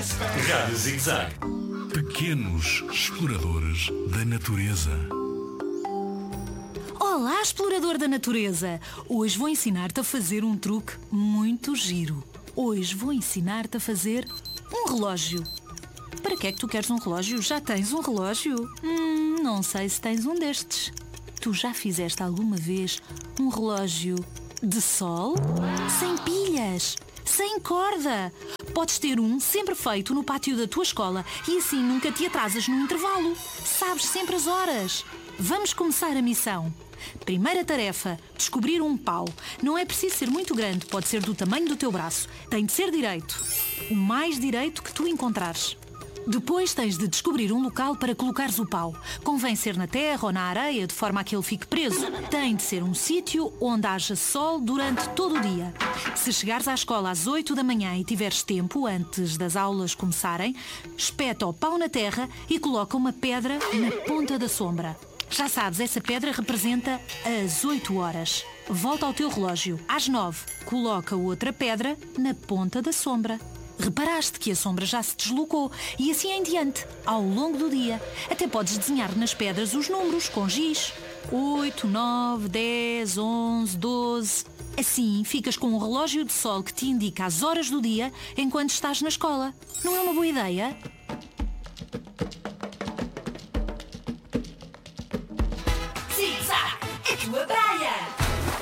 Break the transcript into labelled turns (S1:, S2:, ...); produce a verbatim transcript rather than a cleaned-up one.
S1: Rádio Zig-Zag. Pequenos exploradores da natureza.
S2: Olá, explorador da natureza! Hoje vou ensinar-te a fazer um truque muito giro. Hoje vou ensinar-te a fazer um relógio. Para que é que tu queres um relógio? Já tens um relógio? Hum, não sei se tens um destes. Tu já fizeste alguma vez um relógio de sol? Sem pilhas? Sem corda? Podes ter um sempre feito no pátio da tua escola e assim nunca te atrasas no intervalo. Sabes sempre as horas. Vamos começar a missão. Primeira tarefa, descobrir um pau. Não é preciso ser muito grande, pode ser do tamanho do teu braço. Tem de ser direito. O mais direito que tu encontrares. Depois tens de descobrir um local para colocares o pau. Convém ser na terra ou na areia, de forma a que ele fique preso. Tem de ser um sítio onde haja sol durante todo o dia. Se chegares à escola às oito da manhã e tiveres tempo, antes das aulas começarem, espeta o pau na terra e coloca uma pedra na ponta da sombra. Já sabes, essa pedra representa as oito horas. Volta ao teu relógio. Às nove, coloca outra pedra na ponta da sombra. Reparaste que a sombra já se deslocou e assim em diante, ao longo do dia. Até podes desenhar nas pedras os números com giz. oito, nove, dez, onze, doze... Assim ficas com um relógio de sol que te indica as horas do dia enquanto estás na escola. Não é uma boa ideia?
S3: Zig-Zag, a tua praia.